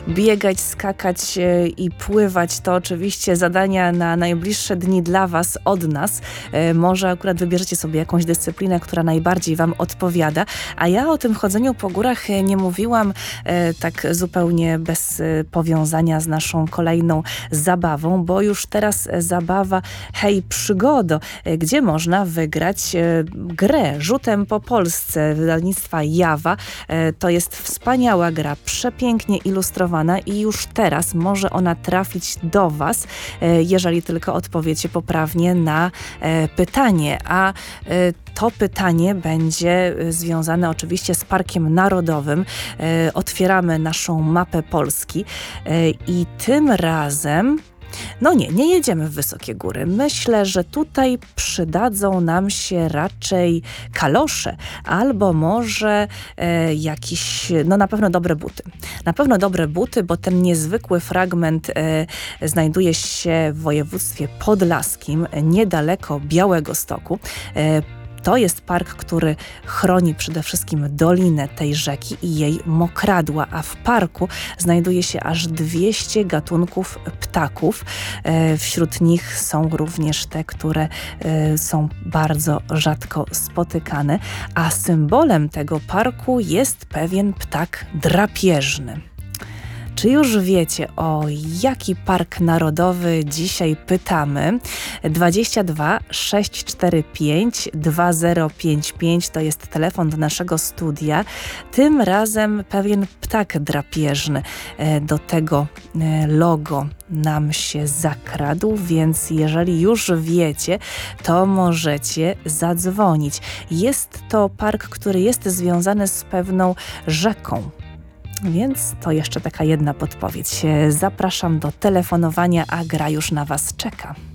biegać, skakać i pływać to oczywiście zadania na najbliższe dni dla Was od nas. Może akurat wybierzecie sobie jakąś dyscyplinę, która najbardziej Wam odpowiada. A ja o tym chodzeniu po górach nie mówiłam tak zupełnie bez powiązania z naszą kolejną zabawą, bo już teraz zabawa Hej Przygodo, gdzie można wygrać grę Rzutem po Polsce wydawnictwa Jawa. To jest wspaniała gra, przepięknie ilustrowana i już teraz może ona trafić do Was, jeżeli tylko odpowiecie poprawnie na pytanie. A to pytanie będzie związane oczywiście z Parkiem Narodowym. Otwieramy naszą mapę Polski i tym razem nie jedziemy w wysokie góry. Myślę, że tutaj przydadzą nam się raczej kalosze albo może jakieś, na pewno dobre buty. Na pewno dobre buty, bo ten niezwykły fragment znajduje się w województwie podlaskim, niedaleko Białegostoku. To jest park, który chroni przede wszystkim dolinę tej rzeki i jej mokradła, a w parku znajduje się aż 200 gatunków ptaków. Wśród nich są również te, które są bardzo rzadko spotykane, a symbolem tego parku jest pewien ptak drapieżny. Czy już wiecie, o jaki park narodowy dzisiaj pytamy? 22 645 2055 to jest telefon do naszego studia. Tym razem pewien ptak drapieżny do tego logo nam się zakradł, więc jeżeli już wiecie, to możecie zadzwonić. Jest to park, który jest związany z pewną rzeką. Więc to jeszcze taka jedna podpowiedź. Zapraszam do telefonowania, a gra już na Was czeka.